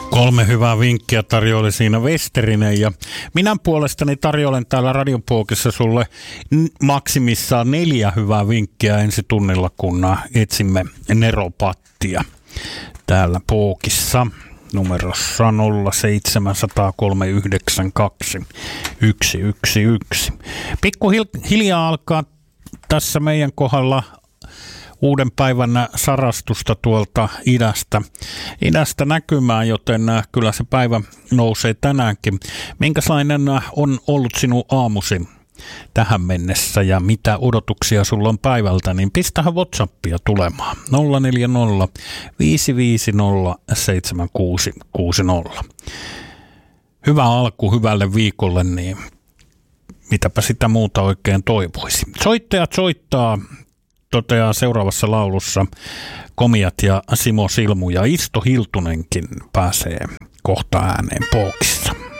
3 hyvää vinkkiä tarjoili siinä Westerinen ja minä puolestani tarjoilen täällä Radiopookissa sulle maksimissaan 4 hyvää vinkkiä ensi tunnilla, kun etsimme neropattia täällä Pookissa numerossa 0700392 Pikkuhiljaa alkaa tässä meidän kohdalla uuden päivän sarastusta tuolta idästä näkymään, joten kyllä se päivä nousee tänäänkin. Minkälainen on ollut sinun aamusi tähän mennessä ja mitä odotuksia sulla on päivältä, niin pistähän WhatsAppia tulemaan 040 550 7660. Hyvä alku hyvälle viikolle, niin mitäpä sitä muuta oikein toivoisi. Soittajat soittaa, toteaa seuraavassa laulussa Komiat ja Simo Silmu, ja Isto Hiltunenkin pääsee kohta ääneen Pookissa.